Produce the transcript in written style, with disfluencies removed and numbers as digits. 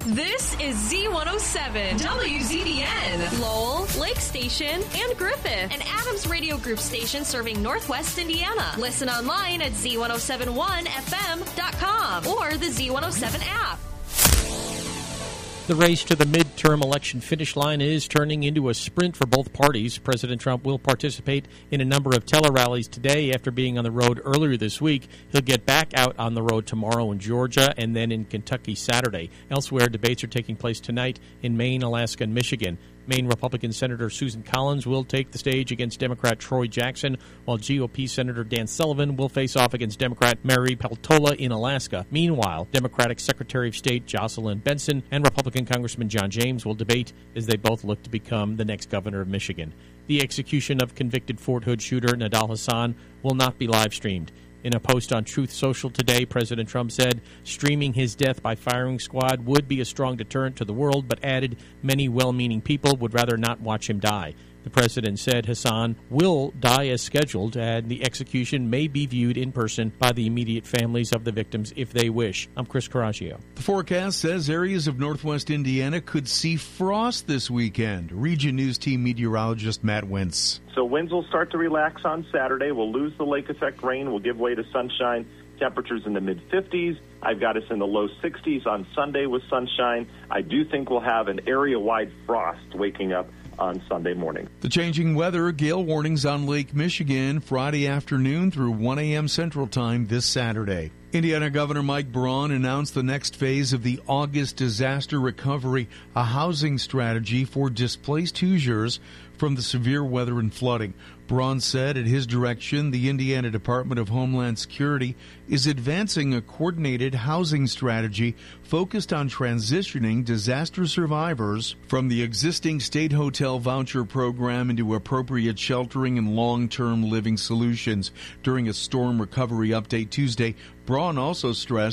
This is Z107, WZDN, Lowell, Lake Station, and Griffith, an Adams Radio Group station serving Northwest Indiana. Listen online at Z1071FM.com or the Z107 app. The race to the midterm election finish line is turning into a sprint for both parties. President Trump will participate in a number of tele-rallies today after being on the road earlier this week. He'll get back out on the road tomorrow in Georgia and then in Kentucky Saturday. Elsewhere, debates are taking place tonight in Maine, Alaska, and Michigan. Maine Republican Senator Susan Collins will take the stage against Democrat Troy Jackson, while GOP Senator Dan Sullivan will face off against Democrat Mary Peltola in Alaska. Meanwhile, Democratic Secretary of State Jocelyn Benson and Republican Congressman John James will debate as they both look to become the next governor of Michigan. The execution of convicted Fort Hood shooter Nidal Hasan will not be live-streamed. In a post on Truth Social today, President Trump said streaming his death by firing squad would be a strong deterrent to the world, but added many well-meaning people would rather not watch him die. The president said Hassan will die as scheduled, and the execution may be viewed in person by the immediate families of the victims if they wish. I'm Chris Coraggio. The forecast says areas of northwest Indiana could see frost this weekend. Region News Team meteorologist Matt Wentz. So winds will start to relax on Saturday. We'll lose the lake effect rain. We'll give way to sunshine. Temperatures in the mid-50s. I've got us in the low 60s on Sunday with sunshine. I do think we'll have an area-wide frost waking up on Sunday morning. The changing weather, gale warnings on Lake Michigan Friday afternoon through 1 a.m. Central Time this Saturday. Indiana Governor Mike Braun announced the next phase of the August disaster recovery, a housing strategy for displaced Hoosiers from the severe weather and flooding. Braun said at his direction, the Indiana Department of Homeland Security is advancing a coordinated housing strategy focused on transitioning disaster survivors from the existing state hotel voucher program into appropriate sheltering and long-term living solutions. During a storm recovery update Tuesday, Braun also stressed